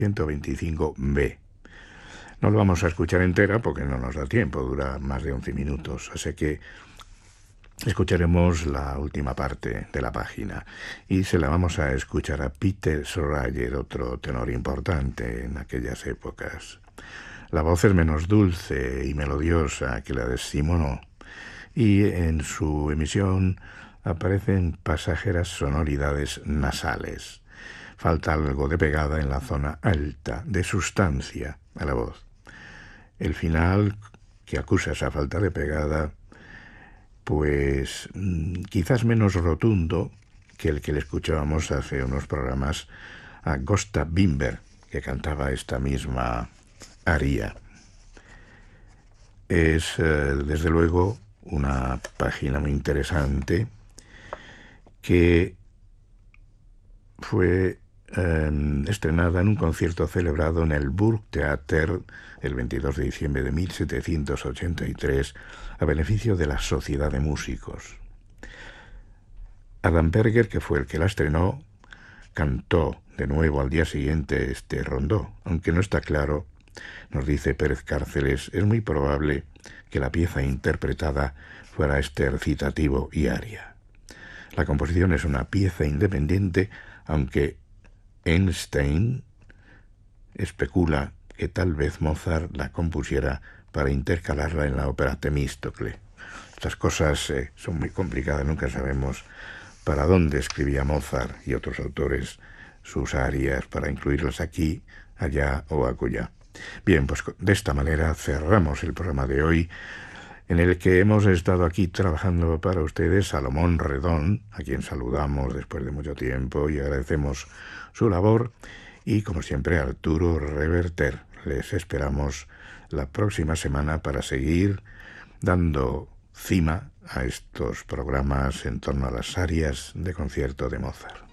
125B. No lo vamos a escuchar entera porque no nos da tiempo, dura más de 11 minutos, así que escucharemos la última parte de la página y se la vamos a escuchar a Peter Schrager, otro tenor importante en aquellas épocas. La voz es menos dulce y melodiosa que la de Simoneau y en su emisión aparecen pasajeras sonoridades nasales. Falta algo de pegada en la zona alta, de sustancia a la voz. El final, que acusa esa falta de pegada, pues quizás menos rotundo que el que le escuchábamos hace unos programas a Gösta Wimber, que cantaba esta misma aria. Es, desde luego, una página muy interesante que fue estrenada en un concierto celebrado en el Burgtheater el 22 de diciembre de 1783 a beneficio de la Sociedad de Músicos. Adam Berger, que fue el que la estrenó, cantó de nuevo al día siguiente este rondó, aunque no está claro, nos dice Pérez Cárceles, es muy probable que la pieza interpretada fuera este recitativo y aria. La composición es una pieza independiente, aunque Einstein especula que tal vez Mozart la compusiera para intercalarla en la ópera Temístocle. Estas cosas son muy complicadas, nunca sabemos para dónde escribía Mozart y otros autores sus arias para incluirlas aquí, allá o acullá. Bien, pues de esta manera cerramos el programa de hoy, en el que hemos estado aquí trabajando para ustedes Salomón Redón, a quien saludamos después de mucho tiempo y agradecemos su labor, y como siempre Arturo Reverter. Les esperamos la próxima semana para seguir dando cima a estos programas en torno a las arias de concierto de Mozart.